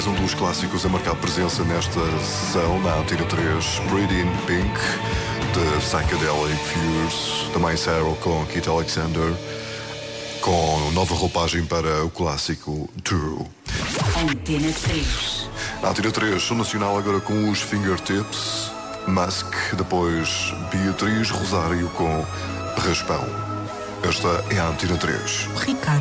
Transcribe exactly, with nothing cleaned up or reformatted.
mais um dos clássicos a marcar presença nesta sessão na Antena três, Pretty in Pink, de Psychedelic Furs, também Sarah com Keith Alexander, com nova roupagem para o clássico True. Antena três. Na Antena três, o nacional agora com os Fingertips, Musk, depois Beatriz Rosário com Raspão. Esta é a Antena três. Ricardo